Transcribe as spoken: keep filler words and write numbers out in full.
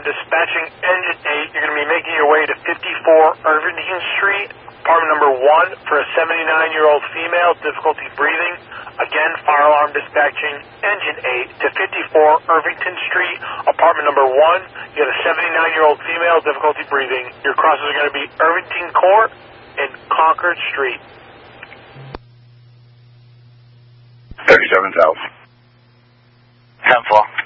dispatching engine eight. You're going to be making your way to fifty-four Irvington Street, apartment number one, for a seventy-nine-year-old female, difficulty breathing. Again, fire alarm dispatching engine eight to fifty-four Irvington Street, apartment number one. You got a seventy-nine-year-old female, difficulty breathing. Your crosses are going to be Irvington Court and Concord Street. thirty-seven thousand. ten four.